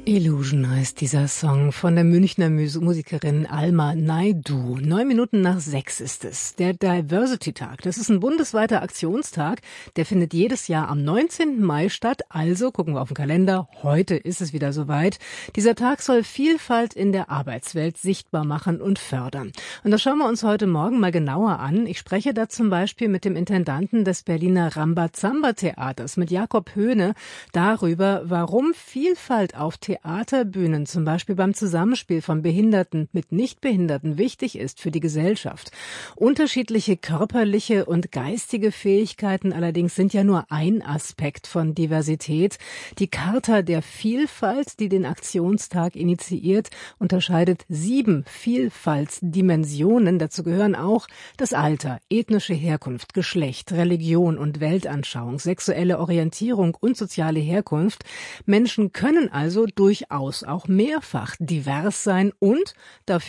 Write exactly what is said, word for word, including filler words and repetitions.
Illusion heißt dieser Song von der Münchner Mus- Musikerin Alma Naidoo. Neun Minuten nach sechs ist es. Der Diversity-Tag, das ist ein bundesweiter Aktionstag, der findet jedes Jahr am neunzehnten Mai statt. Also gucken wir auf den Kalender, heute ist es wieder soweit. Dieser Tag soll Vielfalt in der Arbeitswelt sichtbar machen und fördern. Und das schauen wir uns heute Morgen mal genauer an. Ich spreche da zum Beispiel mit dem Intendanten des Berliner Rambazamba-Theaters, mit Jakob Höhne, darüber, warum Vielfalt auf Theaterbühnen, zum Beispiel beim Zusammenspiel von Behinderten mit Nichtbehinderten, wichtig ist für die Gesellschaft. Unterschiedliche körperliche und geistige Fähigkeiten allerdings sind ja nur ein Aspekt von Diversität. Die Charta der Vielfalt, die den Aktionstag initiiert, unterscheidet sieben Vielfaltsdimensionen. Dazu gehören auch das Alter, ethnische Herkunft, Geschlecht, Religion und Weltanschauung, sexuelle Orientierung und soziale Herkunft. Menschen können also durchaus auch mehrfach divers sein und dafür